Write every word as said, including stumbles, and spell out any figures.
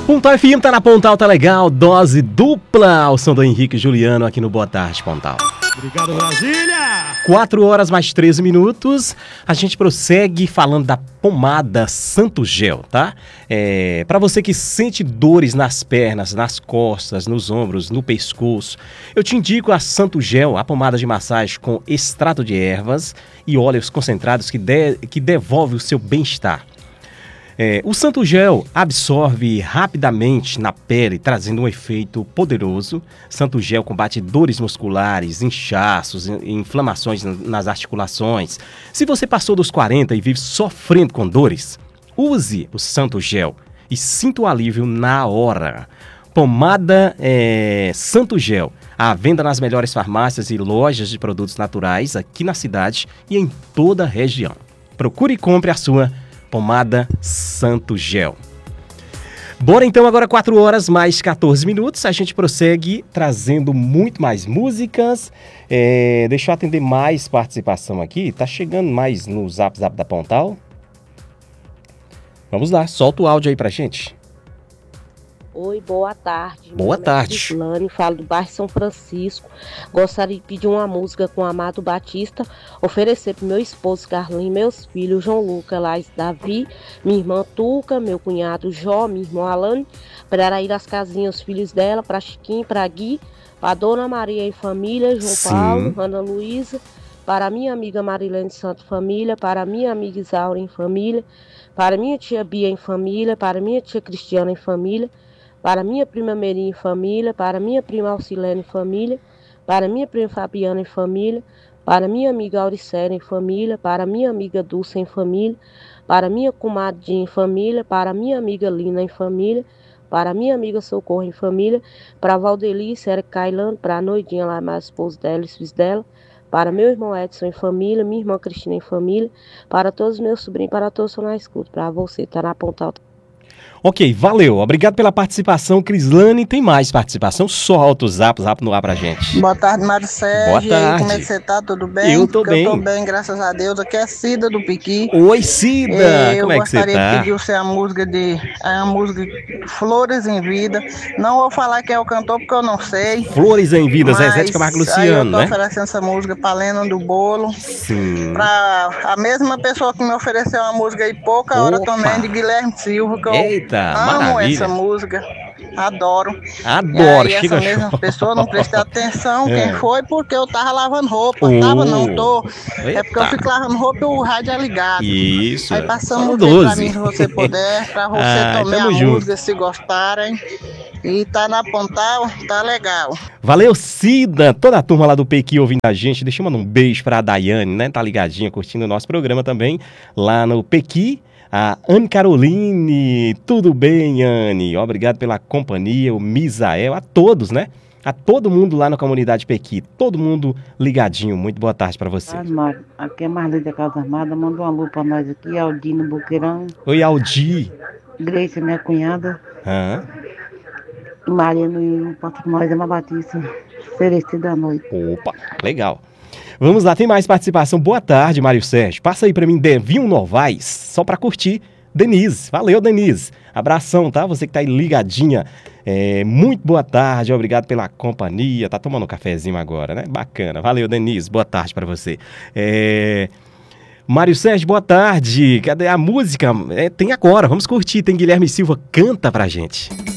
Pontal F M tá na Pontal, tá legal. Dose dupla ao som do Henrique Juliano aqui no Boa Tarde, Pontal. Obrigado, Brasília! quatro horas mais treze minutos. A gente prossegue falando da pomada Santo Gel, tá? É, para você que sente dores nas pernas, nas costas, nos ombros, no pescoço, eu te indico a Santo Gel, a pomada de massagem com extrato de ervas e óleos concentrados que, de, que devolve o seu bem-estar. É, o Santo Gel absorve rapidamente na pele, trazendo um efeito poderoso. Santo Gel combate dores musculares, inchaços e inflamações nas articulações. Se você passou dos quarenta e vive sofrendo com dores, use o Santo Gel e sinta o alívio na hora. Pomada é, Santo Gel, à venda nas melhores farmácias e lojas de produtos naturais aqui na cidade e em toda a região. Procure e compre a sua pomada Santo Gel. Bora então, agora quatro horas mais quatorze minutos, a gente prossegue trazendo muito mais músicas. É, deixa eu atender mais participação aqui, tá chegando mais no Zap Zap da Pontal. Vamos lá, solta o áudio aí pra gente. Oi, boa tarde. Boa tarde. Gislane, falo do bairro São Francisco. Gostaria de pedir uma música com Amado Batista, oferecer para meu esposo Carlinhos, meus filhos João Lucas, Laís, Davi, minha irmã Tuca, meu cunhado Jó, minha irmã Alane, para Araí as casinhas, os filhos dela, para Chiquinho, para Gui, para Dona Maria e família, João Sim. Paulo, Ana Luísa, para minha amiga Marilene Santo Família, para minha amiga Isaura em família, para minha tia Bia em família, para minha tia Cristiana em família, para minha prima Meri em família, para minha prima Alcilene em família, para minha prima Fabiana em família, para minha amiga Auricélia em família, para minha amiga Dulce em família, para minha comadinha em família, para minha amiga Lina em família, para minha amiga Socorro em família, para Valdelice, Eric Cailano, para a Noidinha lá, mais esposo dela e os filhos dela, para meu irmão Edson em família, minha irmã Cristina em família, para todos os meus sobrinhos, para todos que estão na escuta, para você que está na Pontal. Ok, valeu. Obrigado pela participação, Crislane. Tem mais participação? Solta o zap, zap no ar pra gente. Boa tarde, Mário Sérgio. Boa tarde. Como é que você tá? Tudo bem? Eu tô bem. Eu tô bem, graças a Deus. Aqui é Cida do Piqui. Oi, Cida. Eu Como é que você gostaria tá? de pedir você a música de a música Flores em Vida. Não vou falar quem é o cantor porque eu não sei. Flores em Vida, Zezé de Camargo e Aí eu Luciano, tô né? oferecendo essa música pra Lena do Bolo. Sim. Pra a mesma pessoa que me ofereceu uma música aí pouca hora Opa. também, de Guilherme Silva, que eu Eita, amo maravilha. essa música. Adoro. Adoro, E aí, chega essa mesma show. pessoa não prestei atenção É. quem foi, porque eu tava lavando roupa. Oh. Tava não, tô. É porque eu Eita. fico lavando roupa e o rádio é ligado. Isso. Aí passando Só no música aí pra doze. mim, se você puder, pra você Ai, também a tamo junto. música, se gostarem. E tá na Pontal, tá legal. Valeu, Cida. Toda a turma lá do Pequi ouvindo a gente. Deixa eu mandar um beijo pra Daiane, né? Tá ligadinha, curtindo o nosso programa também. Lá no Pequi. A Anne Caroline, tudo bem, Anne? Obrigado pela companhia, o Misael, a todos, né? A todo mundo lá na comunidade Pequi, todo mundo ligadinho. Muito boa tarde pra você. Ah, Mário, aqui é Marli da Casa Armada, manda um alô pra nós aqui, Aldino Boqueirão, Oi, Aldi. Grace, minha cunhada, Hã? e Mariano e o patrão nós, Ana Batista, Celeste da Noite. Opa, legal. Vamos lá, tem mais participação. Boa tarde, Mário Sérgio. Passa aí pra mim, Devinho Novaes, só pra curtir. Denise, valeu, Denise. Abração, tá? Você que tá aí ligadinha. É, muito boa tarde, obrigado pela companhia. Tá tomando um cafezinho agora, né? Bacana. Valeu, Denise. Boa tarde pra você. É... Mário Sérgio, boa tarde. Cadê a música? É, tem agora, vamos curtir. Tem Guilherme Silva, canta pra gente.